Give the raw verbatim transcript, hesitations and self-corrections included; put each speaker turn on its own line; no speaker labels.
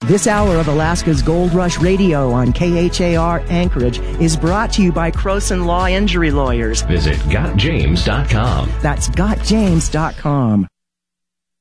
This hour of Alaska's Gold Rush Radio on K H A R Anchorage is brought to you by Croson Law Injury Lawyers.
Visit got james dot com.
That's got james dot com.